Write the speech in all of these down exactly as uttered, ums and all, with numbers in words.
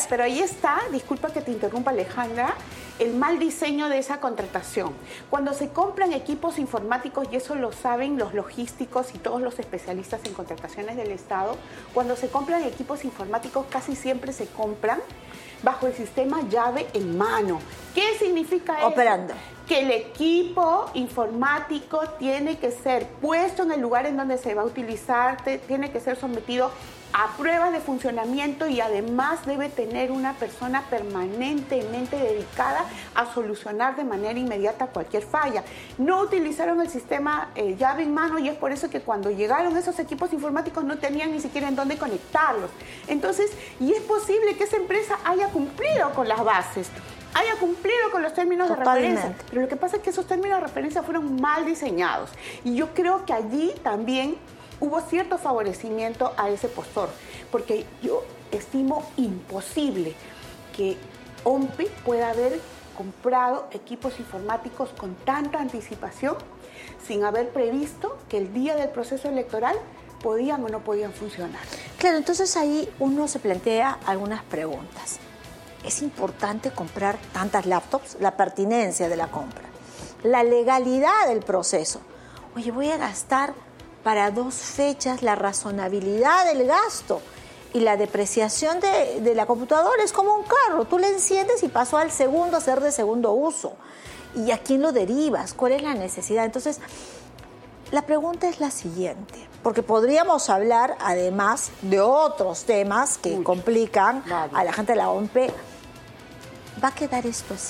pero ahí está, disculpa que te interrumpa Alejandra, el mal diseño de esa contratación. Cuando se compran equipos informáticos, y eso lo saben los logísticos y todos los especialistas en contrataciones del Estado, cuando se compran equipos informáticos casi siempre se compran bajo el sistema llave en mano. ¿Qué significa eso? Operando. Que el equipo informático tiene que ser puesto en el lugar en donde se va a utilizar, tiene que ser sometido a pruebas de funcionamiento y además debe tener una persona permanentemente dedicada a solucionar de manera inmediata cualquier falla. No utilizaron el sistema eh, llave en mano y es por eso que cuando llegaron esos equipos informáticos no tenían ni siquiera en dónde conectarlos. Entonces, y es posible que esa empresa haya cumplido con las bases, haya cumplido con los términos Totalmente. de referencia, pero lo que pasa es que esos términos de referencia fueron mal diseñados y yo creo que allí también hubo cierto favorecimiento a ese postor, porque yo estimo imposible que OMPE pueda haber comprado equipos informáticos con tanta anticipación sin haber previsto que el día del proceso electoral podían o no podían funcionar. Claro, entonces ahí uno se plantea algunas preguntas. ¿Es importante comprar tantas laptops? La pertinencia de la compra, la legalidad del proceso. Oye, voy a gastar para dos fechas, la razonabilidad del gasto y la depreciación de, de la computadora es como un carro. Tú le enciendes y pasó al segundo a ser de segundo uso. ¿Y a quién lo derivas? ¿Cuál es la necesidad? Entonces, la pregunta es la siguiente, porque podríamos hablar además de otros temas que Uy, complican vale. a la gente de la OMPE. ¿Va a quedar esto así?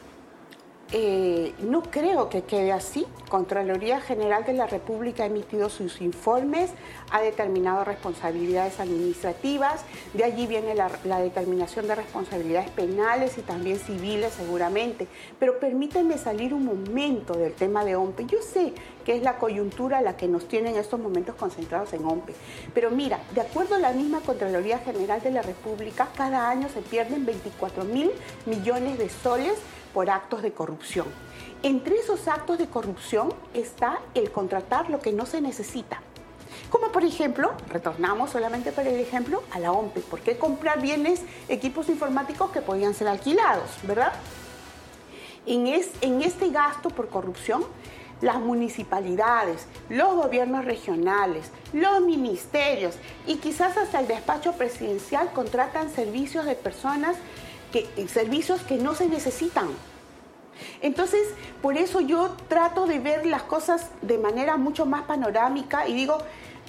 Eh, no creo que quede así. Contraloría General de la República ha emitido sus informes, ha determinado responsabilidades administrativas, de allí viene la, la determinación de responsabilidades penales y también civiles seguramente. Pero permítanme salir un momento del tema de OMPE. Yo sé que es la coyuntura la que nos tiene en estos momentos concentrados en OMPE, pero mira, de acuerdo a la misma Contraloría General de la República, cada año se pierden veinticuatro mil millones de soles por actos de corrupción. Entre esos actos de corrupción está el contratar lo que no se necesita. Como por ejemplo, retornamos solamente para el ejemplo a la OMPE. ¿Por qué comprar bienes, equipos informáticos que podían ser alquilados, verdad? En, es, en este gasto por corrupción, las municipalidades, los gobiernos regionales, los ministerios y quizás hasta el despacho presidencial contratan servicios de personas Que, servicios que no se necesitan. Entonces, por eso yo trato de ver las cosas de manera mucho más panorámica y digo,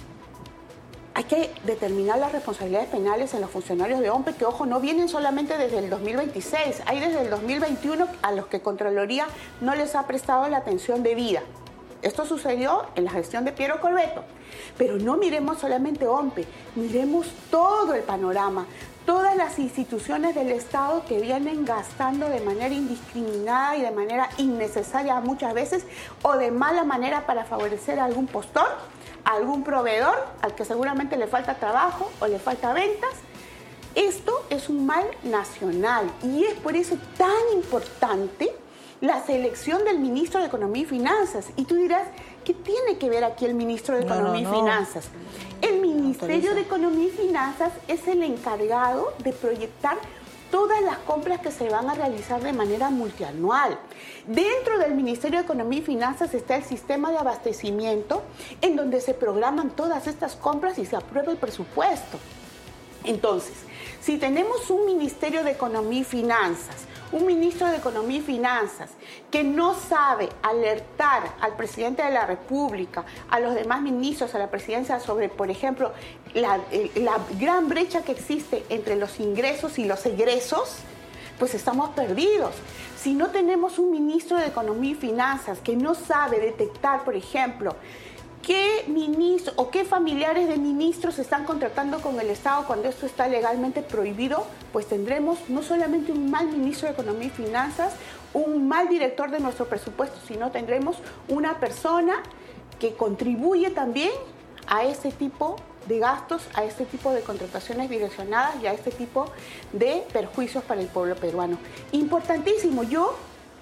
hay que determinar las responsabilidades penales en los funcionarios de OMPE, que ojo, no vienen solamente desde el dos mil veintiséis, hay desde el dos mil veintiuno a los que Contraloría no les ha prestado la atención debida. Esto sucedió en la gestión de Piero Corbeto. Pero no miremos solamente OMPE, miremos todo el panorama, todas las instituciones del Estado que vienen gastando de manera indiscriminada y de manera innecesaria muchas veces o de mala manera para favorecer a algún postor, a algún proveedor al que seguramente le falta trabajo o le falta ventas. Esto es un mal nacional y es por eso tan importante la selección del ministro de Economía y Finanzas. Y tú dirás, ¿qué tiene que ver aquí el ministro de Economía no, no, no. y Finanzas? El Ministerio de Economía y Finanzas es el encargado de proyectar todas las compras que se van a realizar de manera multianual. Dentro del Ministerio de Economía y Finanzas está el sistema de abastecimiento en donde se programan todas estas compras y se aprueba el presupuesto. Entonces, si tenemos un Ministerio de Economía y Finanzas, un ministro de Economía y Finanzas que no sabe alertar al presidente de la República, a los demás ministros, a la presidencia sobre, por ejemplo, la, la gran brecha que existe entre los ingresos y los egresos, pues estamos perdidos. Si no tenemos un ministro de Economía y Finanzas que no sabe detectar, por ejemplo, qué ministros o qué familiares de ministros se están contratando con el Estado cuando esto está legalmente prohibido, pues tendremos no solamente un mal ministro de Economía y Finanzas, un mal director de nuestro presupuesto, sino tendremos una persona que contribuye también a este tipo de gastos, a este tipo de contrataciones direccionadas y a este tipo de perjuicios para el pueblo peruano. Importantísimo, yo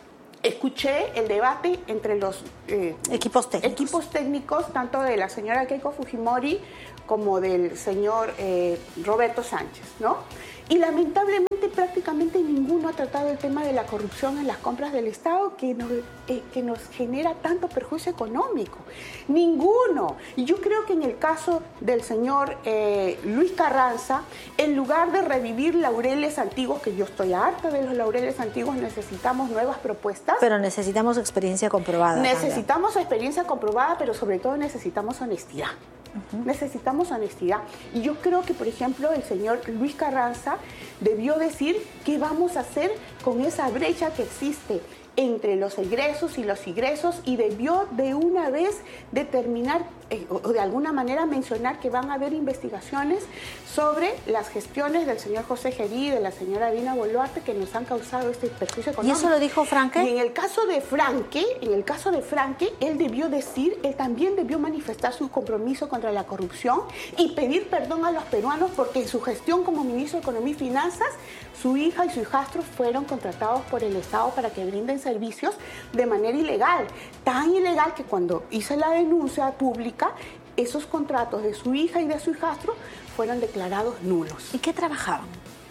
escuché el debate entre los eh, equipos técnicos. equipos técnicos, tanto de la señora Keiko Fujimori como del señor eh, Roberto Sánchez, ¿no? Y lamentablemente que prácticamente ninguno ha tratado el tema de la corrupción en las compras del Estado que nos, eh, que nos genera tanto perjuicio económico. Ninguno. Y yo creo que en el caso del señor eh, Luis Carranza, en lugar de revivir laureles antiguos, que yo estoy harta de los laureles antiguos, necesitamos nuevas propuestas. Pero necesitamos experiencia comprobada. Necesitamos también. experiencia comprobada, pero sobre todo necesitamos honestidad. Uh-huh. Necesitamos honestidad. Y yo creo que, por ejemplo, el señor Luis Carranza debió decir qué vamos a hacer con esa brecha que existe entre los egresos y los ingresos, y debió de una vez determinar eh, o de alguna manera mencionar que van a haber investigaciones sobre las gestiones del señor José Gerí y de la señora Dina Boluarte que nos han causado este perjuicio económico. ¿Y eso lo dijo Franque? Y en el caso de Franque, en el caso de Franque, él debió decir, él también debió manifestar su compromiso contra la corrupción y pedir perdón a los peruanos porque en su gestión como ministro de Economía y Finanzas, su hija y su hijastro fueron contratados por el Estado para que brinden servicios de manera ilegal. Tan ilegal que cuando hice la denuncia pública, esos contratos de su hija y de su hijastro fueron declarados nulos. ¿Y qué trabajaban?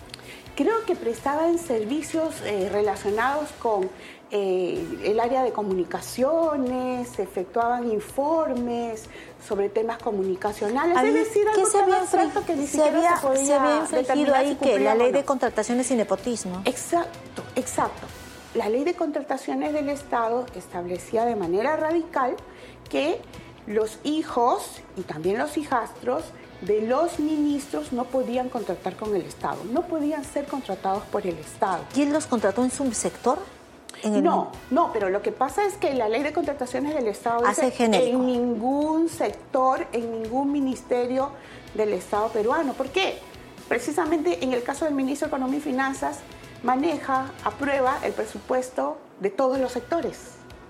Creo que prestaban servicios eh, relacionados con eh, el área de comunicaciones, efectuaban informes sobre temas comunicacionales. Ahí, es decir, algo se tan había abstracto que ni se siquiera había, se podía se había infringido ahí si que la ley no. de contrataciones y nepotismo. Exacto, exacto. La ley de contrataciones del Estado establecía de manera radical que los hijos y también los hijastros de los ministros no podían contratar con el Estado, no podían ser contratados por el Estado. ¿Quién los contrató en su sector? ¿En el... No, no, pero lo que pasa es que la ley de contrataciones del Estado hace dice genérico. En ningún sector, en ningún ministerio del Estado peruano. ¿Por qué? Precisamente en el caso del ministro de Economía y Finanzas, maneja, aprueba el presupuesto de todos los sectores,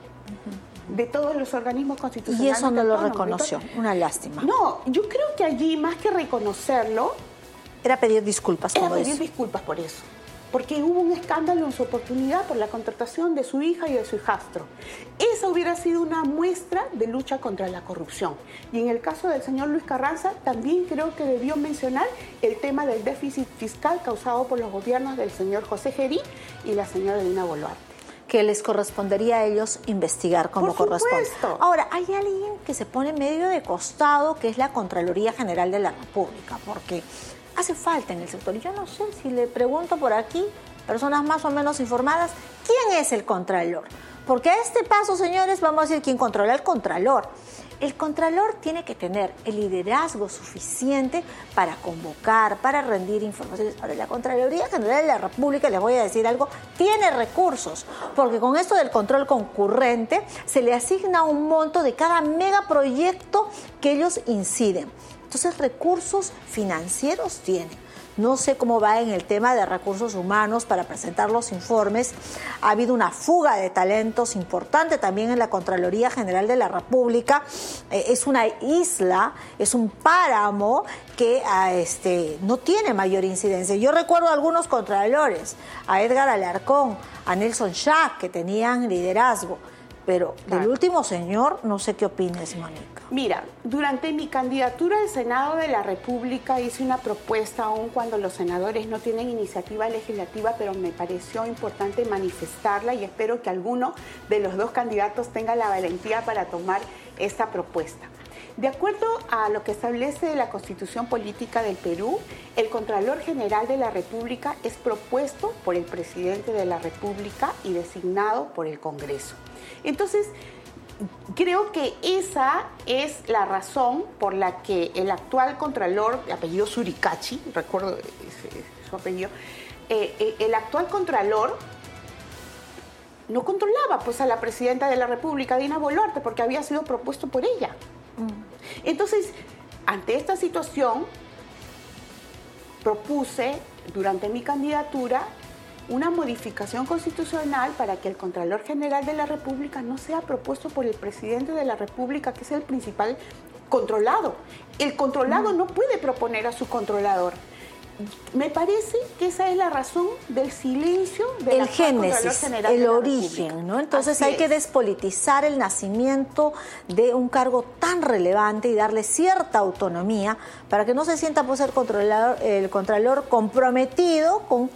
uh-huh. de todos los organismos constitucionales. Y eso no lo reconoció, una lástima. No, yo creo que allí más que reconocerlo... Era pedir disculpas por eso. Era pedir disculpas por eso. Porque hubo un escándalo en su oportunidad por la contratación de su hija y de su hijastro. Esa hubiera sido una muestra de lucha contra la corrupción. Y en el caso del señor Luis Carranza, también creo que debió mencionar el tema del déficit fiscal causado por los gobiernos del señor José Gerí y la señora Dina Boluarte. Que les correspondería a ellos investigar como por corresponde. Supuesto. Ahora, hay alguien que se pone medio de costado, que es la Contraloría General de la República, porque hace falta en el sector. Y yo no sé si le pregunto por aquí, personas más o menos informadas, ¿quién es el Contralor? Porque a este paso, señores, vamos a decir quién controla el Contralor. El Contralor tiene que tener el liderazgo suficiente para convocar, para rendir informaciones. Ahora, la Contraloría General de la República, les voy a decir algo, tiene recursos, porque con esto del control concurrente se le asigna un monto de cada megaproyecto que ellos inciden. Entonces, recursos financieros tienen. No sé cómo va en el tema de recursos humanos para presentar los informes. Ha habido una fuga de talentos importante también en la Contraloría General de la República. Eh, es una isla, es un páramo que a este, no tiene mayor incidencia. Yo recuerdo a algunos contralores, a Edgar Alarcón, a Nelson Schack, que tenían liderazgo. Pero claro, del último señor, no sé qué opinas, Mónica. Mira, durante mi candidatura al Senado de la República hice una propuesta, aun cuando los senadores no tienen iniciativa legislativa, pero me pareció importante manifestarla y espero que alguno de los dos candidatos tenga la valentía para tomar esta propuesta. De acuerdo a lo que establece la Constitución Política del Perú, el Contralor General de la República es propuesto por el Presidente de la República y designado por el Congreso. Entonces, creo que esa es la razón por la que el actual Contralor, de apellido Suricachi, recuerdo ese, su apellido, eh, eh, el actual Contralor no controlaba pues, a la Presidenta de la República, Dina Boluarte, porque había sido propuesto por ella. Entonces, ante esta situación, propuse durante mi candidatura una modificación constitucional para que el Contralor General de la República no sea propuesto por el Presidente de la República, que es el principal controlado. El controlado no puede proponer a su controlador. Me parece que esa es la razón del silencio del el génesis, General el de la origen, República. ¿no? Entonces Así hay es. que despolitizar el nacimiento de un cargo tan relevante y darle cierta autonomía para que no se sienta pues el contralor, el contralor comprometido con quien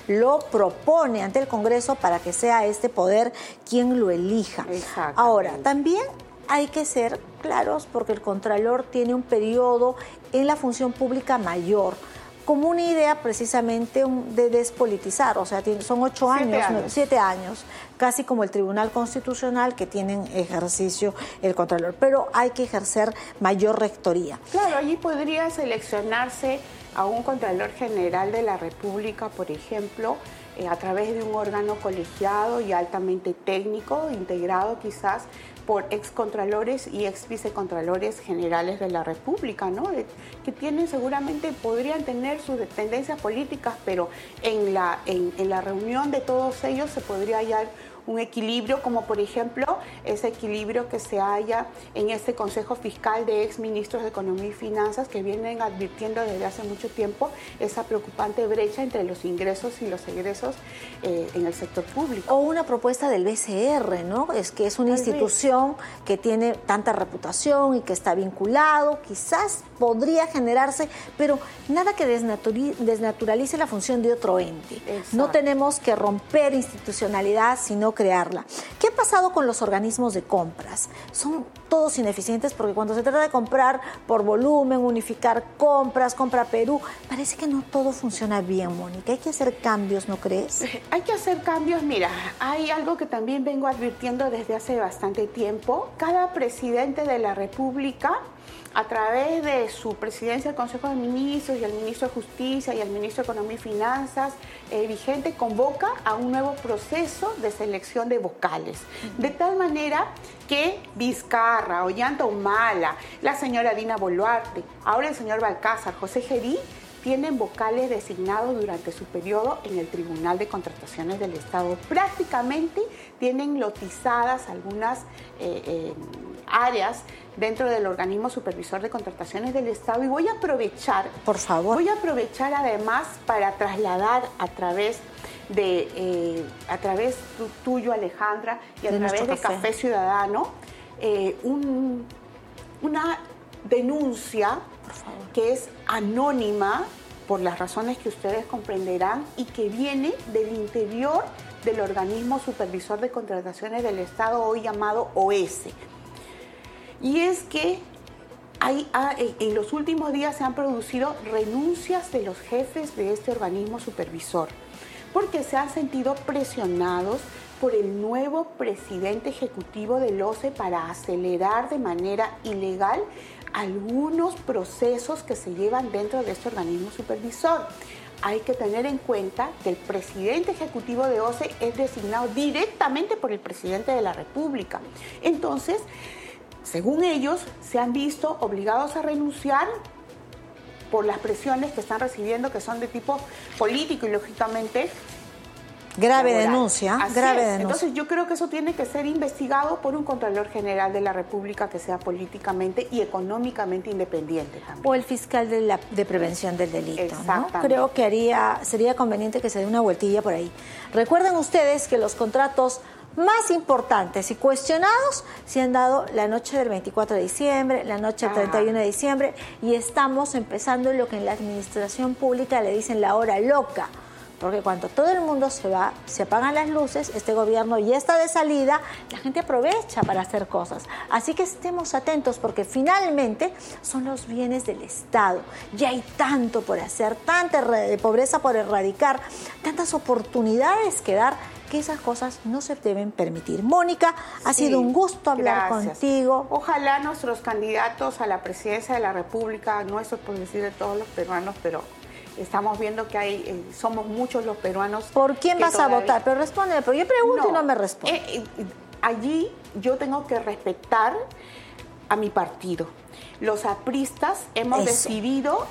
lo propone ante el Congreso para que sea este poder quien lo elija. Ahora, también hay que ser claros porque el Contralor tiene un periodo en la función pública mayor, como una idea precisamente de despolitizar, o sea, son ocho años, siete años, siete años, casi como el Tribunal Constitucional que tienen ejercicio el Contralor, pero hay que ejercer mayor rectoría. Claro, allí podría seleccionarse a un Contralor General de la República, por ejemplo, eh, a través de un órgano colegiado y altamente técnico, integrado quizás por excontralores y ex vicecontralores generales de la República, ¿no? De, que tienen seguramente, podrían tener sus tendencias políticas, pero en la, en, en la reunión de todos ellos se podría hallar un equilibrio, como por ejemplo ese equilibrio que se halla en este Consejo Fiscal de ex ministros de Economía y Finanzas que vienen advirtiendo desde hace mucho tiempo esa preocupante brecha entre los ingresos y los egresos eh, en el sector público. O una propuesta del B C R, ¿no? Es que es una Tal institución vez. que tiene tanta reputación y que está vinculado, quizás podría generarse, pero nada que desnaturalice la función de otro ente. Exacto. No tenemos que romper institucionalidad, sino crearla. ¿Qué ha pasado con los organismos de compras? Son todos ineficientes porque cuando se trata de comprar por volumen, unificar compras, compra Perú, parece que no todo funciona bien, Mónica. Hay que hacer cambios, ¿no crees? Hay que hacer cambios. Mira, hay algo que también vengo advirtiendo desde hace bastante tiempo. Cada presidente de la República, a través de su presidencia del Consejo de Ministros y el ministro de Justicia y el ministro de Economía y Finanzas eh, vigente, convoca a un nuevo proceso de selección de vocales. De tal manera que Vizcarra, Ollanta Humala, la señora Dina Boluarte, ahora el señor Balcázar, José Gerí, tienen vocales designados durante su periodo en el Tribunal de Contrataciones del Estado. Prácticamente tienen lotizadas algunas eh, eh, áreas dentro del organismo supervisor de contrataciones del Estado, y voy a aprovechar, por favor, voy a aprovechar además para trasladar a través de, eh, a través tu, tuyo, Alejandra, y a de través de Café, Café Ciudadano, eh, un, una denuncia, por favor, que es anónima por las razones que ustedes comprenderán y que viene del interior del organismo supervisor de contrataciones del Estado, hoy llamado O S. Y es que hay, en los últimos días se han producido renuncias de los jefes de este organismo supervisor, porque se han sentido presionados por el nuevo presidente ejecutivo del O C E para acelerar de manera ilegal algunos procesos que se llevan dentro de este organismo supervisor. Hay que tener en cuenta que el presidente ejecutivo de O C E es designado directamente por el presidente de la República. Entonces, según ellos, se han visto obligados a renunciar por las presiones que están recibiendo, que son de tipo político y, lógicamente, grave laboral. denuncia, Así grave es. denuncia. Entonces, yo creo que eso tiene que ser investigado por un Contralor General de la República que sea políticamente y económicamente independiente también. O el fiscal de, la, de prevención del delito, ¿no? Creo que haría, sería conveniente que se dé una vueltilla por ahí. Recuerden ustedes que los contratos más importantes y cuestionados se han dado la noche del veinticuatro de diciembre, la noche del treinta y uno de diciembre, y estamos empezando lo que en la administración pública le dicen la hora loca, porque cuando todo el mundo se va, se apagan las luces, este gobierno ya está de salida, la gente aprovecha para hacer cosas. Así que estemos atentos porque finalmente son los bienes del Estado. Ya hay tanto por hacer, tanta pobreza por erradicar, tantas oportunidades que dar, que esas cosas no se deben permitir. Mónica, ha sí, sido un gusto hablar gracias. contigo. Ojalá nuestros candidatos a la presidencia de la República, nuestros por decir de todos los peruanos, pero estamos viendo que hay, eh, somos muchos los peruanos. ¿Por quién vas todavía... a votar? Pero respóndeme, pero yo pregunto no, y no me responde. Eh, eh, allí yo tengo que respetar a mi partido. Los apristas hemos Eso. decidido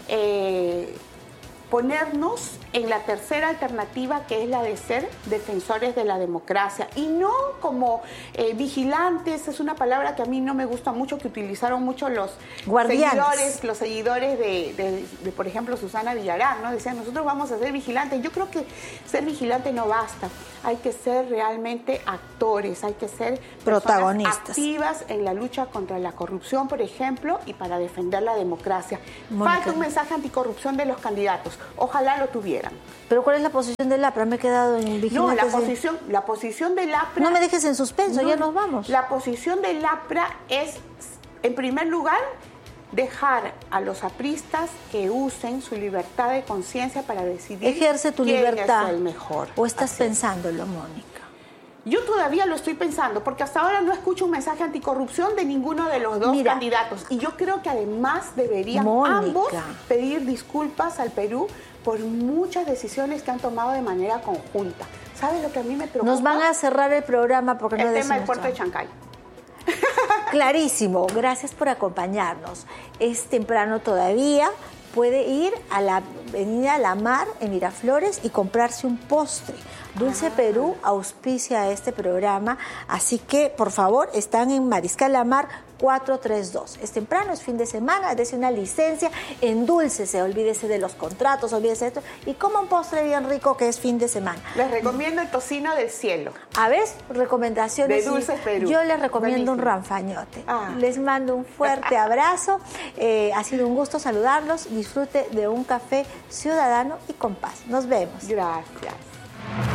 eh, ponernos en la tercera alternativa, que es la de ser defensores de la democracia y no como eh, vigilantes. Es una palabra que a mí no me gusta mucho, que utilizaron mucho los Guardianes. seguidores, los seguidores de, de, de, por ejemplo, Susana Villarán, ¿no? Decían, nosotros vamos a ser vigilantes. Yo creo que ser vigilante no basta. Hay que ser realmente actores, hay que ser protagonistas activas en la lucha contra la corrupción, por ejemplo, y para defender la democracia. Mónica. Falta un mensaje anticorrupción de los candidatos. Ojalá lo tuvieran. ¿Pero cuál es la posición del APRA? Me he quedado en vigilantes. No, la de... posición, la posición del APRA... No me dejes en suspenso, no, ya nos vamos. La posición del APRA es, en primer lugar, dejar a los apristas que usen su libertad de conciencia para decidir Ejerce tu quién libertad. es el mejor. ¿O estás Así. pensándolo, Mónica? Yo todavía lo estoy pensando, porque hasta ahora no escucho un mensaje anticorrupción de ninguno de los dos Mira, candidatos. Y yo creo que además deberían Mónica. ambos pedir disculpas al Perú por muchas decisiones que han tomado de manera conjunta. ¿Sabes lo que a mí me preocupa? Nos van a cerrar el programa porque el no tema del decimos puerto nada. de Chancay. Clarísimo, gracias por acompañarnos. Es temprano todavía, puede ir a la Avenida La Mar en Miraflores y comprarse un postre. Dulce Ah. Perú auspicia este programa, así que por favor están en Mariscal La Mar cuatrocientos treinta y dos. Es temprano, es fin de semana, dése una licencia, endúlcese, olvídese de los contratos, olvídese de esto y coma un postre bien rico que es fin de semana. Les recomiendo el tocino del cielo. A ver, recomendaciones. De Dulces Perú. Yo les recomiendo un Buenísimo. ranfañote. Ah. Les mando un fuerte abrazo. Eh, ha sido un gusto saludarlos. Disfrute de un café ciudadano y con paz. Nos vemos. Gracias.